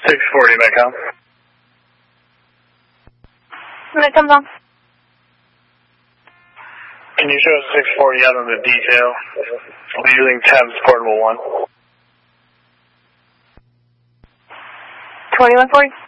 640 Metcom. Metcom's on. Can you show us 640 out on the detail? I'll be using Thames Portable 1. 2140.